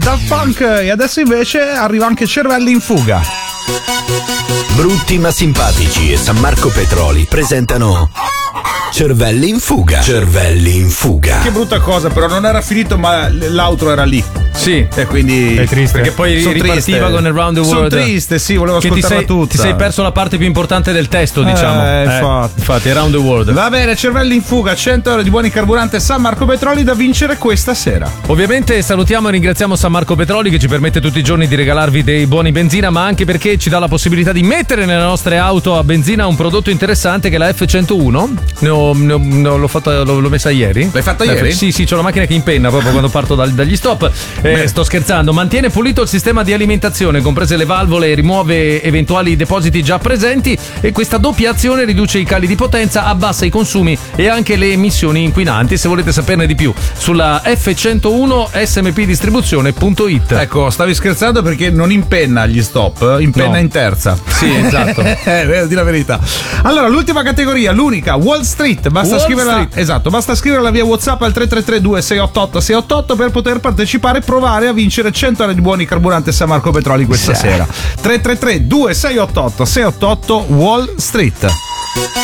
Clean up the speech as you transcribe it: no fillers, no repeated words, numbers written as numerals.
Daft Punk. E adesso invece arriva anche Cervelli in fuga. Brutti ma simpatici e San Marco Petroli presentano Cervelli in fuga. Cervelli in fuga. Che brutta cosa, però non era finito, ma l'outro era lì. Sì. E quindi è triste. Perché poi ripartiva con Around the World. Sono triste, sì, volevo ascoltarla tutta. Ti sei perso la parte più importante del testo, diciamo. Infatti, Around the World. Va bene, Cervelli in fuga, 100 euro di buoni carburante San Marco Petroli da vincere questa sera. Ovviamente salutiamo e ringraziamo San Marco Petroli che ci permette tutti i giorni di regalarvi dei buoni benzina, ma anche perché ci dà la possibilità di mettere nelle nostre auto a benzina un prodotto interessante che è la F101. L'ho messa ieri. L'hai fatta ieri? Sì, c'ho la macchina che impenna proprio quando parto dagli stop. Sto scherzando. Mantiene pulito il sistema di alimentazione, comprese le valvole, rimuove eventuali depositi già presenti e questa doppia azione riduce i cali di potenza, abbassa i consumi e anche le emissioni inquinanti. Se volete saperne di più, sulla F101 smpdistribuzione.it. Ecco, stavi scherzando perché non impenna agli stop, impenna in terza. Sì, esatto. Di la verità. Allora, l'ultima categoria, l'unica, Wall Street. Basta scriverla via WhatsApp al 333-2688-688 per poter partecipare e provare a vincere 100 euro di buoni carburante San Marco Petroli questa sera. 333-2688-688 Wall Street.